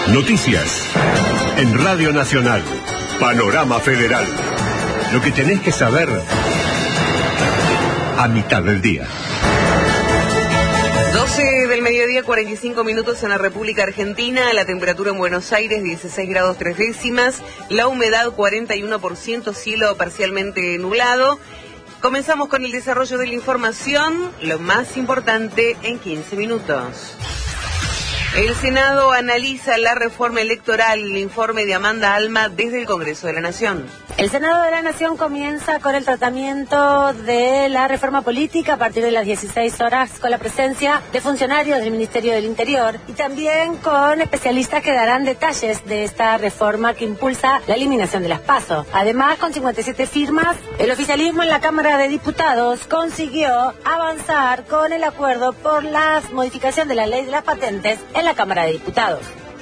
Noticias en Radio Nacional. Panorama Federal. Lo que tenés que saber a mitad del día. 12 del mediodía, 45 minutos en la República Argentina. La temperatura en Buenos Aires 16 grados 3 décimas. La humedad 41%, cielo parcialmente nublado. Comenzamos con el desarrollo de la información, lo más importante en 15 minutos. El Senado analiza la reforma electoral, el informe de Amanda Alma desde el Congreso de la Nación. El Senado de la Nación comienza con el tratamiento de la reforma política a partir de las 16 horas con la presencia de funcionarios del Ministerio del Interior y también con especialistas que darán detalles de esta reforma que impulsa la eliminación de las PASO. Además, con 57 firmas, el oficialismo en la Cámara de Diputados consiguió avanzar con el acuerdo por la modificación de la ley de las patentes en la Cámara de Diputados.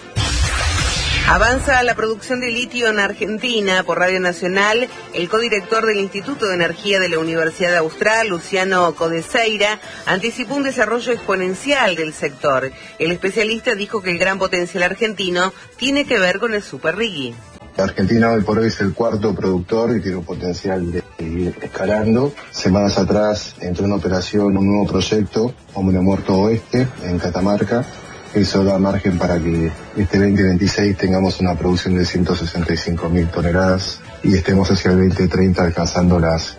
Avanza la producción de litio en Argentina. Por Radio Nacional, el codirector del Instituto de Energía de la Universidad Austral, Luciano Codeseira, anticipó un desarrollo exponencial del sector. El especialista dijo que el gran potencial argentino tiene que ver con el superrigui. Argentina hoy por hoy es el cuarto productor y tiene un potencial de seguir escalando. Semanas atrás entró en operación un nuevo proyecto, Hombre Muerto Oeste, en Catamarca. Eso da margen para que este 2026 tengamos una producción de 165.000 toneladas y estemos hacia el 2030 alcanzando las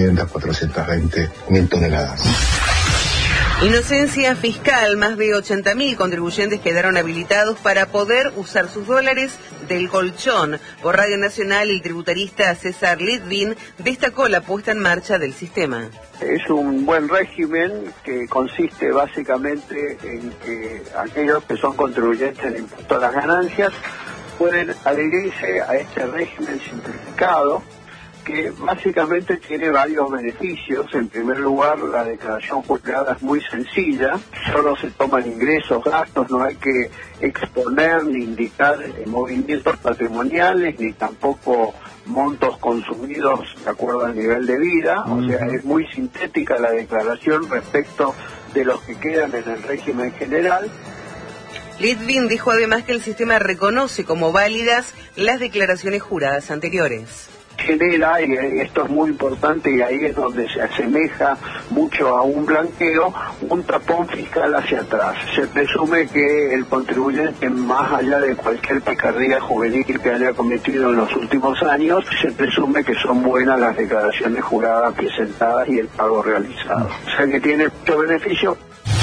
420.000 toneladas. Inocencia fiscal, más de 80.000 contribuyentes quedaron habilitados para poder usar sus dólares del colchón. Por Radio Nacional, el tributarista César Litvin destacó la puesta en marcha del sistema. Es un buen régimen que consiste básicamente en que aquellos que son contribuyentes del impuesto a las ganancias pueden adherirse a este régimen simplificado que básicamente tiene varios beneficios. En primer lugar, la declaración juzgada es muy sencilla, solo se toman ingresos, gastos, no hay que exponer ni indicar movimientos patrimoniales, ni tampoco montos consumidos de acuerdo al nivel de vida, o sea, es muy sintética la declaración respecto de los que quedan en el régimen general. Litvin dijo además que el sistema reconoce como válidas las declaraciones juradas anteriores. Genera, y esto es muy importante y ahí es donde se asemeja mucho a un blanqueo, un tapón fiscal hacia atrás. Se presume que el contribuyente, más allá de cualquier picardía juvenil que haya cometido en los últimos años, se presume que son buenas las declaraciones juradas presentadas y el pago realizado. O sea que tiene mucho beneficio.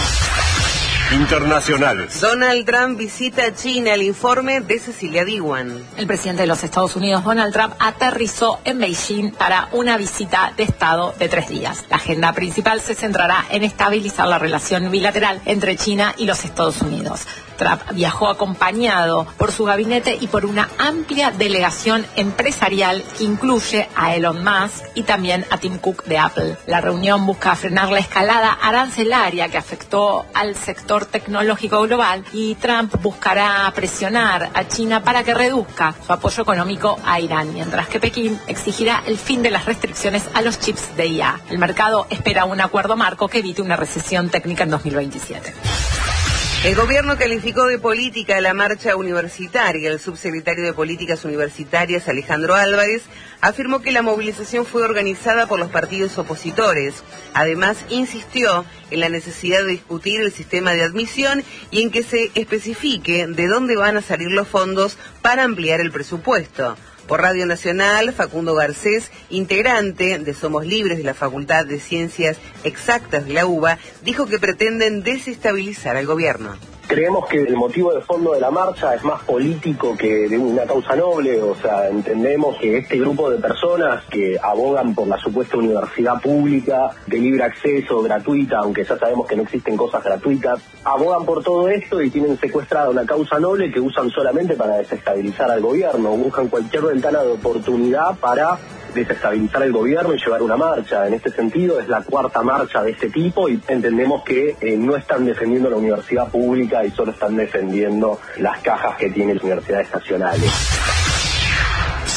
Internacionales. Donald Trump visita China, el informe de Cecilia Diwan. El presidente de los Estados Unidos, Donald Trump, aterrizó en Beijing para una visita de Estado de 3 días. La agenda principal se centrará en estabilizar la relación bilateral entre China y los Estados Unidos. Trump viajó acompañado por su gabinete y por una amplia delegación empresarial que incluye a Elon Musk y también a Tim Cook de Apple. La reunión busca frenar la escalada arancelaria que afectó al sector tecnológico global y Trump buscará presionar a China para que reduzca su apoyo económico a Irán, mientras que Pekín exigirá el fin de las restricciones a los chips de IA. El mercado espera un acuerdo marco que evite una recesión técnica en 2027. El gobierno calificó de política la marcha universitaria. El subsecretario de Políticas Universitarias, Alejandro Álvarez, afirmó que la movilización fue organizada por los partidos opositores. Además, insistió en la necesidad de discutir el sistema de admisión y en que se especifique de dónde van a salir los fondos para ampliar el presupuesto. Por Radio Nacional, Facundo Garcés, integrante de Somos Libres de la Facultad de Ciencias Exactas de la UBA, dijo que pretenden desestabilizar al gobierno. Creemos que el motivo de fondo de la marcha es más político que de una causa noble, o sea, entendemos que este grupo de personas que abogan por la supuesta universidad pública de libre acceso, gratuita, aunque ya sabemos que no existen cosas gratuitas, abogan por todo esto y tienen secuestrada una causa noble que usan solamente para desestabilizar al gobierno, buscan cualquier ventana de oportunidad para desestabilizar el gobierno y llevar una marcha. En este sentido es la cuarta marcha de este tipo y entendemos que no están defendiendo la universidad pública y solo están defendiendo las cajas que tienen las universidades nacionales.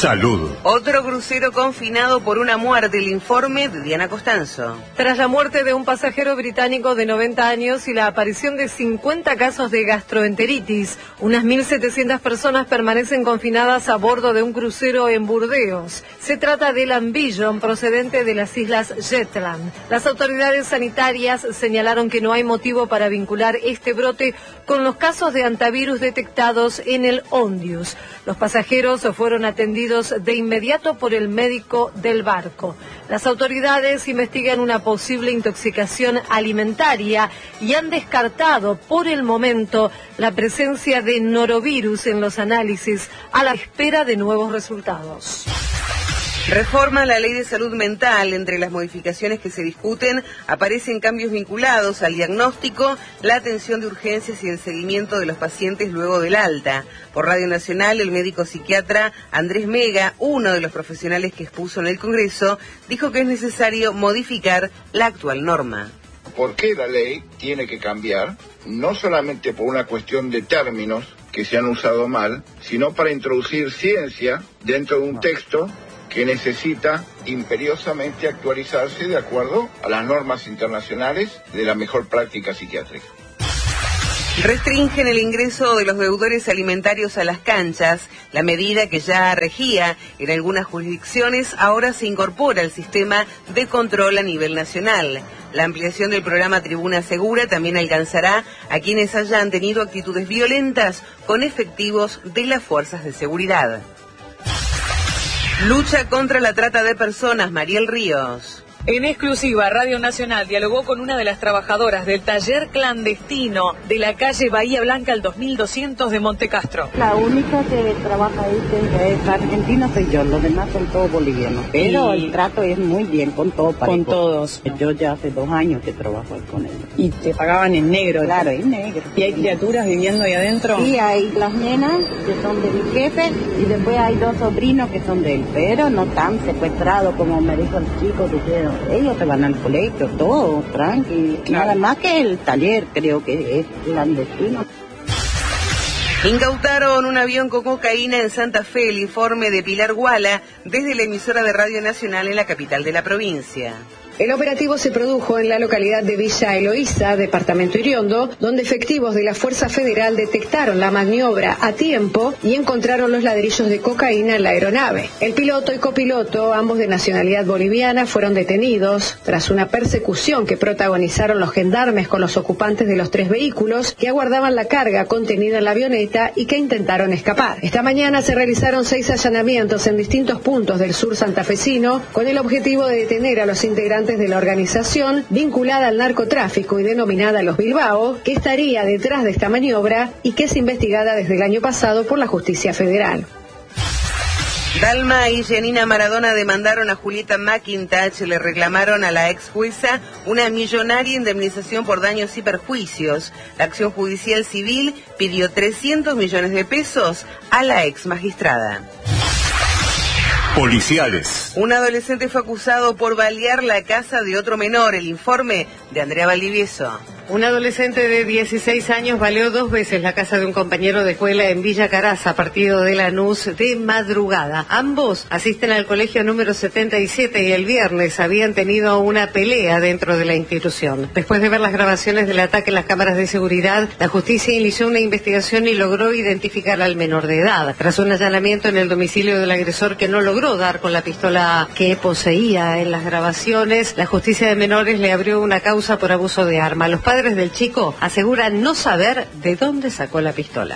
Salud. Otro crucero confinado por una muerte, el informe de Diana Costanzo. Tras la muerte de un pasajero británico de 90 años y la aparición de 50 casos de gastroenteritis, unas 1.700 personas permanecen confinadas a bordo de un crucero en Burdeos. Se trata del Ambition, procedente de las islas Shetland. Las autoridades sanitarias señalaron que no hay motivo para vincular este brote con los casos de antivirus detectados en el Ondius. Los pasajeros fueron atendidos de inmediato por el médico del barco. Las autoridades investigan una posible intoxicación alimentaria y han descartado por el momento la presencia de norovirus en los análisis, a la espera de nuevos resultados. Reforma la ley de salud mental. Entre las modificaciones que se discuten aparecen cambios vinculados al diagnóstico, la atención de urgencias y el seguimiento de los pacientes luego del alta. Por Radio Nacional, el médico psiquiatra Andrés Mega, uno de los profesionales que expuso en el Congreso, dijo que es necesario modificar la actual norma. ¿Por qué la ley tiene que cambiar? No solamente por una cuestión de términos que se han usado mal, sino para introducir ciencia dentro de un texto que necesita imperiosamente actualizarse de acuerdo a las normas internacionales de la mejor práctica psiquiátrica. Restringen el ingreso de los deudores alimentarios a las canchas. La medida, que ya regía en algunas jurisdicciones, ahora se incorpora al sistema de control a nivel nacional. La ampliación del programa Tribuna Segura también alcanzará a quienes hayan tenido actitudes violentas con efectivos de las fuerzas de seguridad. Lucha contra la trata de personas, Mariel Ríos. En exclusiva, Radio Nacional dialogó con una de las trabajadoras del taller clandestino de la calle Bahía Blanca al 2200 de Montecastro. La única que trabaja ahí que es argentina soy yo, los demás son todos bolivianos. Pero el trato es muy bien con todos. Con todos. Yo ya hace 2 años que trabajo ahí con ellos. ¿Y te pagaban en negro? Claro, en negro. ¿Y hay criaturas viviendo ahí adentro? Sí, hay las nenas que son de mi jefe y después hay 2 sobrinos que son de él, pero no tan secuestrados como me dijo el chico que quiero. Ellos se van al colegio, todo, tranqui. Claro. Nada más que el taller, creo que es clandestino. Incautaron un avión con cocaína en Santa Fe, el informe de Pilar Guala, desde la emisora de Radio Nacional en la capital de la provincia. El operativo se produjo en la localidad de Villa Eloísa, departamento Iriondo, donde efectivos de la Fuerza Federal detectaron la maniobra a tiempo y encontraron los ladrillos de cocaína en la aeronave. El piloto y copiloto, ambos de nacionalidad boliviana, fueron detenidos tras una persecución que protagonizaron los gendarmes con los ocupantes de los 3 vehículos que aguardaban la carga contenida en la avioneta y que intentaron escapar. Esta mañana se realizaron 6 allanamientos en distintos puntos del sur santafesino con el objetivo de detener a los integrantes de la organización vinculada al narcotráfico y denominada Los Bilbao, que estaría detrás de esta maniobra y que es investigada desde el año pasado por la Justicia Federal. Dalma y Janina Maradona demandaron a Julieta McIntosh, le reclamaron a la ex jueza una millonaria indemnización por daños y perjuicios. La acción judicial civil pidió 300 millones de pesos a la ex magistrada. Policiales. Un adolescente fue acusado por balear la casa de otro menor. El informe de Andrea Valdivieso. Un adolescente de 16 años baleó 2 veces la casa de un compañero de escuela en Villa Caraza, partido de Lanús, de madrugada. Ambos asisten al colegio número 77 y el viernes habían tenido una pelea dentro de la institución. Después de ver las grabaciones del ataque en las cámaras de seguridad, la justicia inició una investigación y logró identificar al menor de edad. Tras un allanamiento en el domicilio del agresor que no logró dar con la pistola que poseía en las grabaciones, la justicia de menores le abrió una causa por abuso de arma. Los padres del chico aseguran no saber de dónde sacó la pistola.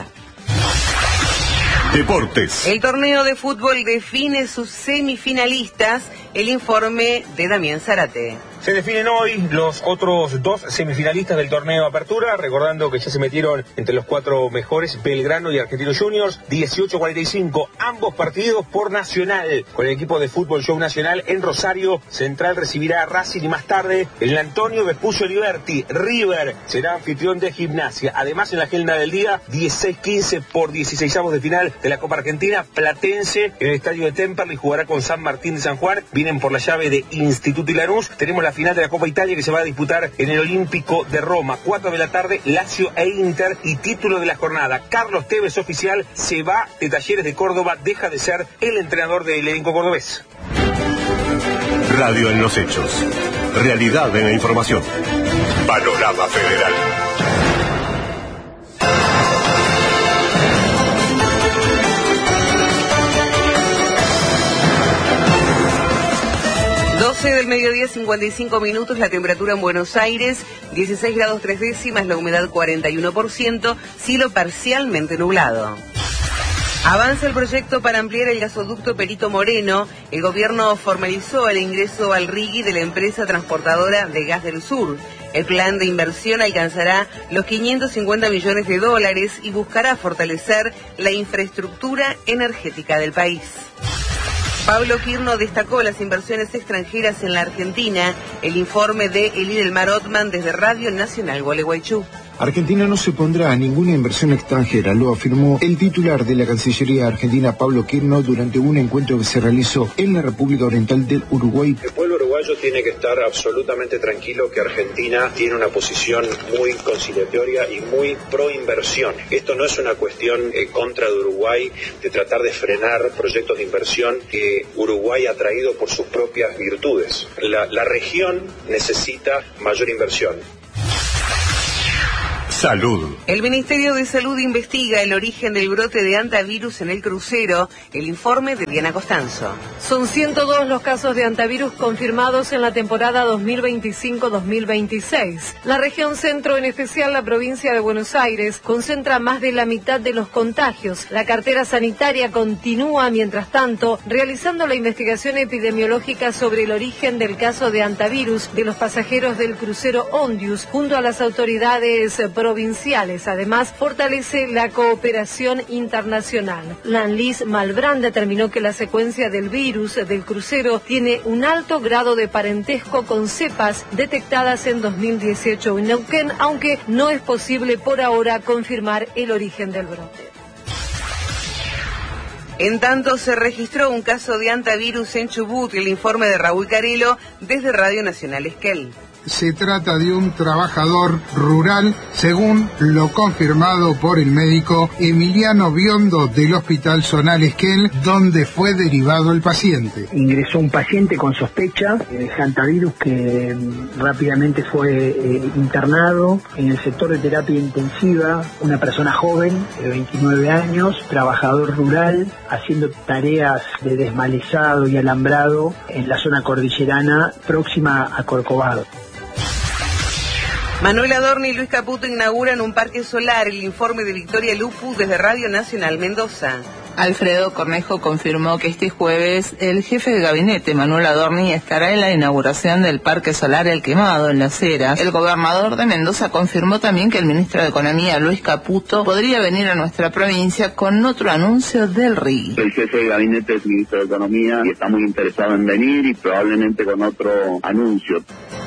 Deportes. El torneo de fútbol define sus semifinalistas. El informe de Damián Zárate. Se definen hoy los otros 2 semifinalistas del torneo Apertura, recordando que ya se metieron entre los 4 mejores Belgrano y Argentinos Juniors, 18-45, ambos partidos por Nacional, con el equipo de Fútbol Show Nacional en Rosario. Central recibirá a Racing y más tarde el Antonio Vespucio Liberty. River será anfitrión de Gimnasia. Además, en la agenda del día, 16-15 por 16avos de final de la Copa Argentina, Platense en el estadio de Temperley jugará con San Martín de San Juan. Vienen por la llave de Instituto y Lanús. Tenemos la final de la Copa Italia que se va a disputar en el Olímpico de Roma. 4 de la tarde, Lazio e Inter, y título de la jornada. Carlos Tevez oficial, se va de Talleres de Córdoba, deja de ser el entrenador del elenco cordobés. Radio en los hechos. Realidad en la información. Panorama Federal. Del mediodía, 55 minutos, la temperatura en Buenos Aires, 16 grados 3 décimas, la humedad 41%, cielo parcialmente nublado. Avanza el proyecto para ampliar el gasoducto Perito Moreno. El gobierno formalizó el ingreso al RIGI de la empresa transportadora de Gas del Sur. El plan de inversión alcanzará los 550 millones de dólares y buscará fortalecer la infraestructura energética del país. Pablo Quirno destacó las inversiones extranjeras en la Argentina. El informe de Elidelmar Ottman desde Radio Nacional Gualeguaychú. Argentina no se pondrá a ninguna inversión extranjera, lo afirmó el titular de la Cancillería Argentina, Pablo Quirno, durante un encuentro que se realizó en la República Oriental del Uruguay. El pueblo uruguayo tiene que estar absolutamente tranquilo que Argentina tiene una posición muy conciliatoria y muy pro inversión. Esto no es una cuestión contra de Uruguay, de tratar de frenar proyectos de inversión que Uruguay ha traído por sus propias virtudes. La región necesita mayor inversión. Salud. El Ministerio de Salud investiga el origen del brote de hantavirus en el crucero. El informe de Diana Costanzo. Son 102 los casos de hantavirus confirmados en la temporada 2025-2026. La región centro, en especial la provincia de Buenos Aires, concentra más de la mitad de los contagios. La cartera sanitaria continúa, mientras tanto, realizando la investigación epidemiológica sobre el origen del caso de hantavirus de los pasajeros del crucero Ondius, junto a las autoridades provinciales. Además, fortalece la cooperación internacional. Lanlis Malbrán determinó que la secuencia del virus del crucero tiene un alto grado de parentesco con cepas detectadas en 2018 en Neuquén, aunque no es posible por ahora confirmar el origen del brote. En tanto, se registró un caso de hantavirus en Chubut. El informe de Raúl Carelo desde Radio Nacional Esquel. Se trata de un trabajador rural, según lo confirmado por el médico Emiliano Biondo del Hospital Zonal Esquel, donde fue derivado el paciente. Ingresó un paciente con sospecha de hantavirus que rápidamente fue internado en el sector de terapia intensiva, una persona joven de 29 años, trabajador rural, haciendo tareas de desmalezado y alambrado en la zona cordillerana próxima a Corcovado. Manuel Adorni y Luis Caputo inauguran un parque solar. El informe de Victoria Lupu desde Radio Nacional Mendoza. Alfredo Cornejo confirmó que este jueves el jefe de gabinete, Manuel Adorni, estará en la inauguración del Parque Solar El Quemado, en Las Heras. El gobernador de Mendoza confirmó también que el ministro de Economía, Luis Caputo, podría venir a nuestra provincia con otro anuncio del RIGI. El jefe de gabinete es ministro de Economía y está muy interesado en venir y probablemente con otro anuncio.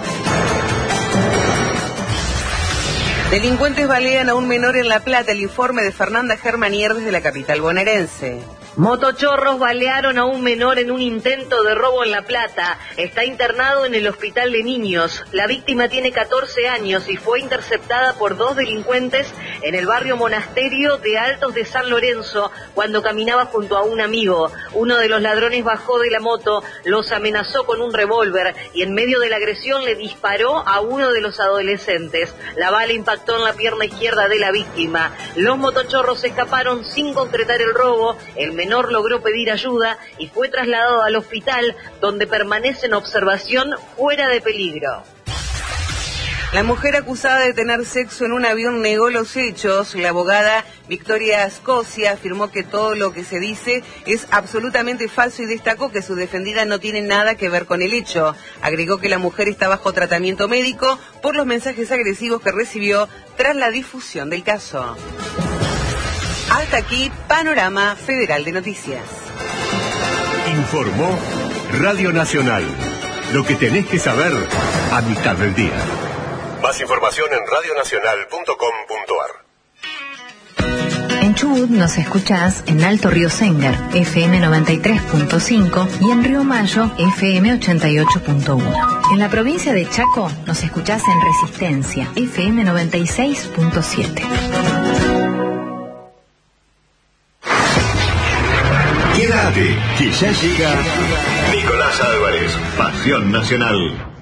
Delincuentes balean a un menor en La Plata. El informe de Fernanda Germanier desde la capital bonaerense. Motochorros balearon a un menor en un intento de robo en La Plata. Está internado en el hospital de niños. La víctima tiene 14 años y fue interceptada por dos delincuentes en el barrio Monasterio de Altos de San Lorenzo cuando caminaba junto a un amigo. Uno de los ladrones bajó de la moto, los amenazó con un revólver y en medio de la agresión le disparó a uno de los adolescentes. La bala impactó en la pierna izquierda de la víctima. Los motochorros escaparon sin concretar el robo. El menor logró pedir ayuda y fue trasladado al hospital, donde permanece en observación fuera de peligro. La mujer acusada de tener sexo en un avión negó los hechos. La abogada Victoria Scosia afirmó que todo lo que se dice es absolutamente falso y destacó que su defendida no tiene nada que ver con el hecho. Agregó que la mujer está bajo tratamiento médico por los mensajes agresivos que recibió tras la difusión del caso. Hasta aquí, Panorama Federal de Noticias. Informó Radio Nacional. Lo que tenés que saber a mitad del día. Más información en radionacional.com.ar. En Chubut nos escuchás en Alto Río Sengar, FM 93.5 y en Río Mayo, FM 88.1. En la provincia de Chaco nos escuchás en Resistencia, FM 96.7. Quédate, que ya llega Nicolás Álvarez, Pasión Nacional.